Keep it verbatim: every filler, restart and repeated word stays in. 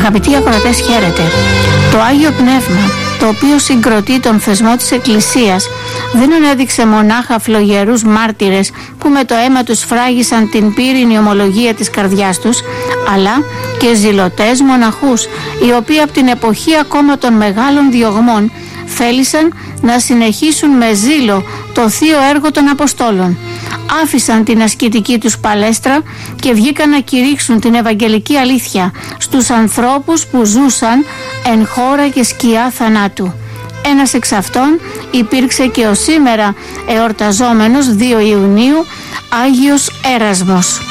Αγαπητοί ακροατές, χαίρετε. Το Άγιο Πνεύμα, το οποίο συγκροτεί τον θεσμό της Εκκλησίας, δεν ανέδειξε μονάχα φλογερούς μάρτυρες που με το αίμα τους φράγισαν την πύρινη ομολογία της καρδιάς τους, αλλά και ζηλωτές μοναχούς, οι οποίοι από την εποχή ακόμα των μεγάλων διωγμών θέλησαν να συνεχίσουν με ζήλο το θείο έργο των Αποστόλων. Άφησαν την ασκητική τους παλέστρα και βγήκαν να κηρύξουν την Ευαγγελική αλήθεια στους ανθρώπους που ζούσαν εν χώρα και σκιά θανάτου. Ένας εξ αυτών υπήρξε και ο σήμερα εορταζόμενος δύο Ιουνίου Άγιος Έρασμος.